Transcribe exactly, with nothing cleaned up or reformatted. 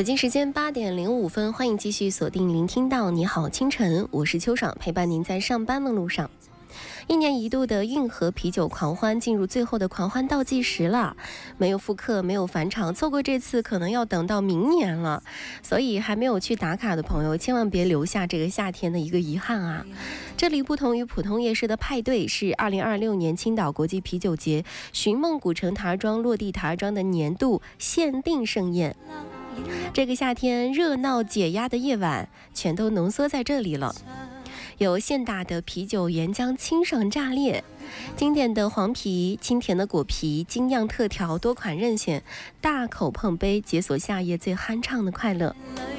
北京时间八点零五分，欢迎继续锁定聆听到你好清晨，我是秋爽，陪伴您在上班的路上。一年一度的运河啤酒狂欢进入最后的狂欢倒计时了，没有复刻，没有返场，错过这次可能要等到明年了。所以还没有去打卡的朋友，千万别留下这个夏天的一个遗憾啊！这里不同于普通夜市的派对，是二零二六年青岛国际啤酒节寻梦古城塔庄落地塔庄的年度限定盛宴。这个夏天热闹解压的夜晚，全都浓缩在这里了。有现打的啤酒原浆清爽炸裂，经典的黄啤，清甜的果皮，精酿特调，多款任选，大口碰杯，解锁夏夜最酣畅的快乐。